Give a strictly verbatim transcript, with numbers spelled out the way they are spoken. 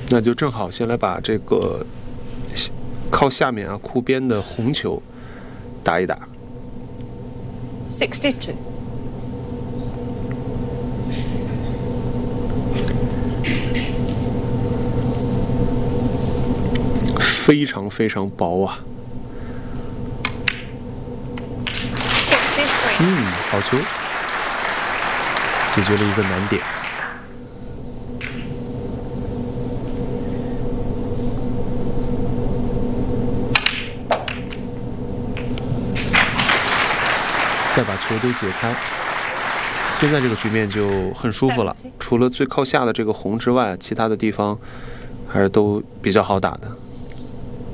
那就正好先来把这个靠下面啊库边的红球打一打。 sixty-two. 非常非常薄啊！ sixty-three. 嗯，好球，解决了一个难点。再把球都解开，现在这个局面就很舒服了。除了最靠下的这个红之外，其他的地方还是都比较好打的。